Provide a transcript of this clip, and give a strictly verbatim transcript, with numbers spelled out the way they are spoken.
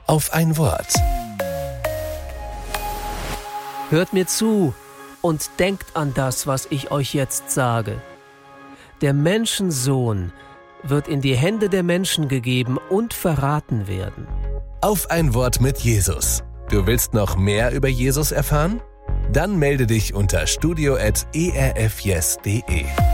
auf ein Wort. Hört mir zu und denkt an das, was ich euch jetzt sage. Der Menschensohn wird in die Hände der Menschen gegeben und verraten werden. Auf ein Wort mit Jesus. Du willst noch mehr über Jesus erfahren? Dann melde dich unter studio at e r f yes punkt d e.